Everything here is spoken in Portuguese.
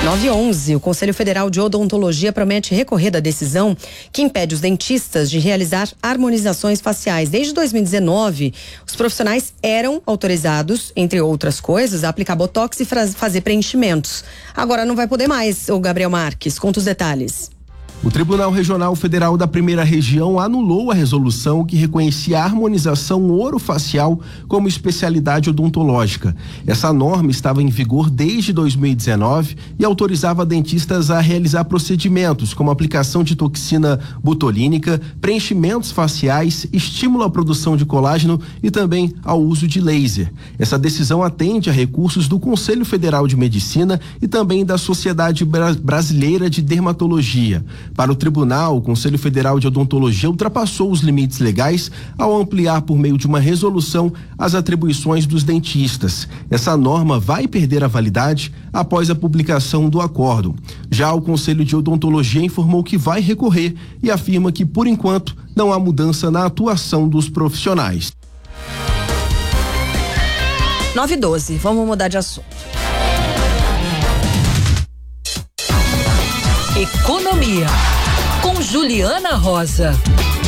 9h11, o Conselho Federal de Odontologia promete recorrer da decisão que impede os dentistas de realizar harmonizações faciais. Desde 2019, os profissionais eram autorizados, entre outras coisas, a aplicar botox e fazer preenchimentos. Agora não vai poder mais, o Gabriel Marques. Conta os detalhes. O Tribunal Regional Federal da Primeira Região anulou a resolução que reconhecia a harmonização orofacial como especialidade odontológica. Essa norma estava em vigor desde 2019 e autorizava dentistas a realizar procedimentos como aplicação de toxina botulínica, preenchimentos faciais, estímulo à produção de colágeno e também ao uso de laser. Essa decisão atende a recursos do Conselho Federal de Medicina e também da Sociedade Brasileira de Dermatologia. Para o tribunal, o Conselho Federal de Odontologia ultrapassou os limites legais ao ampliar por meio de uma resolução as atribuições dos dentistas. Essa norma vai perder a validade após a publicação do acórdão. Já o Conselho de Odontologia informou que vai recorrer e afirma que, por enquanto, não há mudança na atuação dos profissionais. 9h12, vamos mudar de assunto. Economia, com Juliana Rosa.